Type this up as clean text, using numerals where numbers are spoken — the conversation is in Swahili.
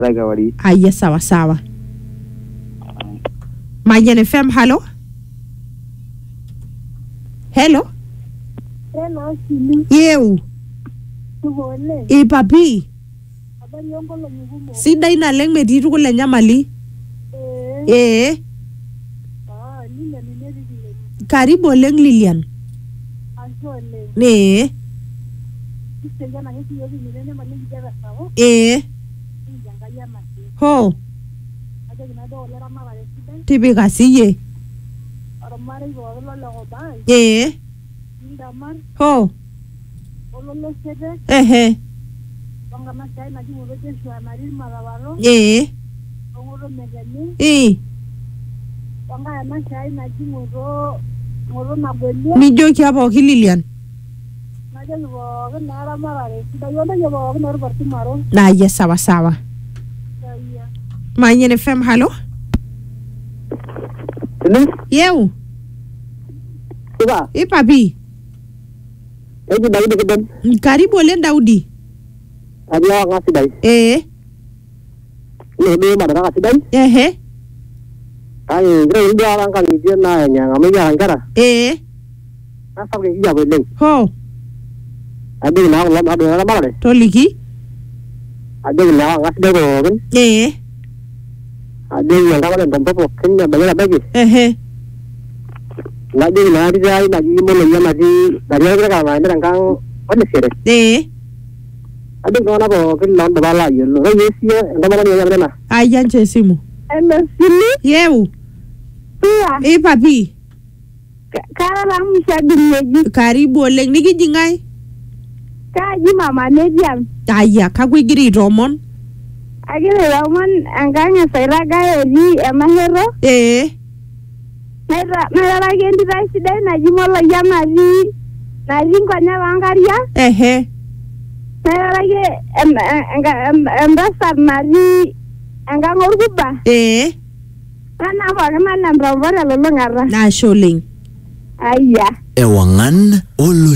Raga wari. Aya, sawa sawa. Mayan FM, hello? Hello? Hello, Sili. Yeu. Tuhole. Papi. Habari yangu la ngumu. Sidai na leng metitu kule nyamali. Lilian ni. Karibu leng Lilian. Asole. Sija na hiki yobi milene malingi jara sawa. Njangaya masi. Ho. Aja ginado olera mara residen. Tipika siye. Oromare ibo olola obai. Ndamar. Ho. Ololo sebe. Wanga masai na jimu bete shwanari malawalo. Ongoro megani. Wanga ya masai na jimu ngoro na bweli. Mijoki hapo Lilian. Naja ibo nara mara residen. Yoda ibo nara barti maro. Na yes, sawa sawa. Mayan FM, hello? Yeu. Siba. Papi. Eji Daudi kidan. Karibu le Daudi. Adia ngasi dai. Lebe madara ngasi dai. Ai ngre ndio orang kan dia na nya ngame ya ngara. Na sabe iya belen. Ho. Adi na ngam adu na mare. Toliki. Adi na ngasi dai ro kan. Adi yang kawan dan tempat kan ya banyak lagi. Lagi na dia na ji mo le na ji dari ka ma ni kang on sere. Adi ngona bo kan lon da bala yo lo yesi nda mara ni ya na. Ayan chesimu. Hello, Sili. Yeu. Pia. Papi. Kara lang mshadinyeji. Karibu leng niki jingai. Kaji mama nejiam. Aya, kakwigiri romon. Agile Roman anganya sairaga eri emahero. Nara lagi endi raisida na jimola yama na ringonya wangaria. Nara lagi embasar nari engang urguba. Ana bagaimana mbora lolongara. Na sholing. Aya. Ewangan ulu